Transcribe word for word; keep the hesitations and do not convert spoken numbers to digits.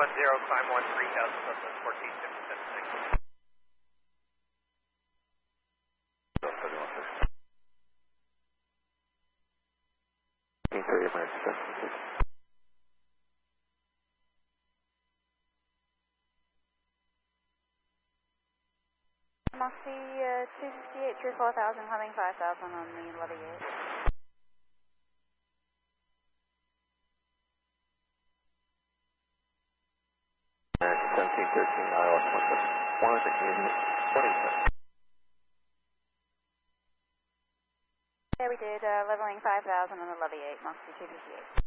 one zero, climb one three thousand, Southwest fourteen fifty-seven six. Moxie uh, two fifty-eight, through four thousand, coming five thousand on the levy eight. seventeen thirteen, I L S one in twenty-seven. Yeah, we did, uh, leveling five thousand on the levy eight, Moxie two fifty-eight.